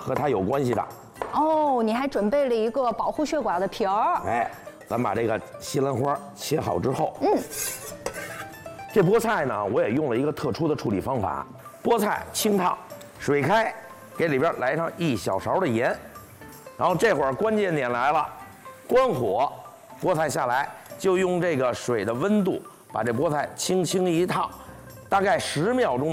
和它有关系的。 哦，你还准备了一个保护血管的皮儿。 哎，咱把这个西兰花切好之后，这菠菜呢，我也用了一个特殊的处理方法。菠菜清烫，水开，给里边来上1小勺的盐，然后这会儿关键点来了，关火，菠菜下来，就用这个水的温度把这菠菜轻轻一烫，大概10秒钟。